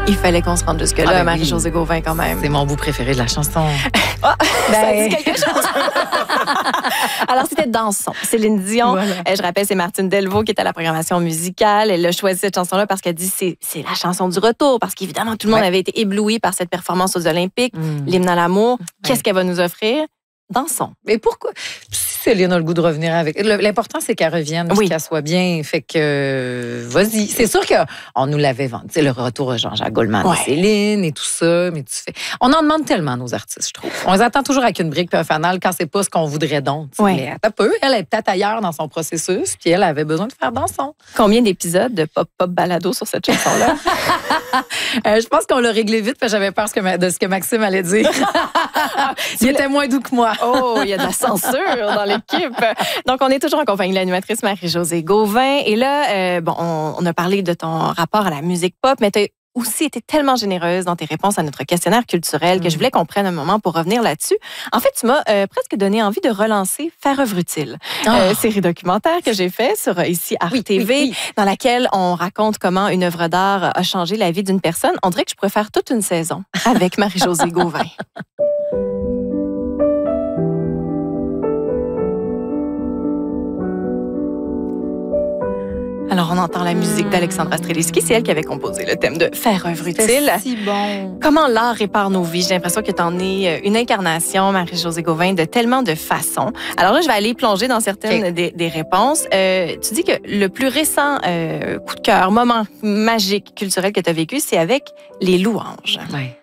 Il fallait qu'on se rende jusque-là, Ah ben Marie-Josée Gauvin, quand même. C'est mon bout préféré de la chanson. Ça dit quelque chose. Alors, c'était Dansons. Céline Dion. Voilà. Je rappelle, c'est Martine Delvaux qui est à la programmation musicale. Elle a choisi cette chanson-là parce qu'elle dit c'est la chanson du retour. Parce qu'évidemment, tout le monde avait été ébloui par cette performance aux Olympiques. L'hymne à l'amour. Qu'est-ce qu'elle va nous offrir? Dansons. Mais pourquoi? Si Céline a le goût de revenir avec. L'important, c'est qu'elle revienne, qu'elle soit bien. Fait que, vas-y. C'est sûr qu'on nous l'avait vendu. Tu sais, le retour à Jean-Jacques Goldman et Céline et tout ça. Mais on en demande tellement, nos artistes, je trouve. On les attend toujours avec une brique et un fanal quand c'est pas ce qu'on voudrait donc. Mais elle est peut-être ailleurs dans son processus, puis elle avait besoin de faire Dansons. Combien d'épisodes de pop-pop balado sur cette chanson-là? Je pense qu'on l'a réglé vite, parce que j'avais peur de ce que Maxime allait dire. Il était moins doux que moi. Oh, il y a de la censure dans l'équipe. Donc, on est toujours en compagnie de l'animatrice Marie-Josée Gauvin. Et là, on a parlé de ton rapport à la musique pop, mais tu as aussi été tellement généreuse dans tes réponses à notre questionnaire culturel que je voulais qu'on prenne un moment pour revenir là-dessus. En fait, tu m'as presque donné envie de relancer Faire œuvre utile, série documentaire que j'ai fait sur ici Arte TV, dans laquelle on raconte comment une œuvre d'art a changé la vie d'une personne. On dirait que je pourrais faire toute une saison avec Marie-Josée Gauvin. Alors, on entend la musique d'Alexandra Streliski. C'est elle qui avait composé le thème de Faire œuvre utile. C'est si bon. Comment l'art répare nos vies? J'ai l'impression que tu en es une incarnation, Marie-Josée Gauvin, de tellement de façons. Alors là, je vais aller plonger dans certaines des réponses. Tu dis que le plus récent coup de cœur, moment magique culturel que tu as vécu, c'est avec les louanges. Ouais.